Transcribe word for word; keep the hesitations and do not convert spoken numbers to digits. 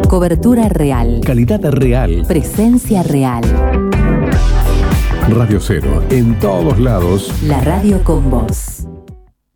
Cobertura real. Calidad real. Presencia real. Radio Cero, en todos lados. La radio con vos.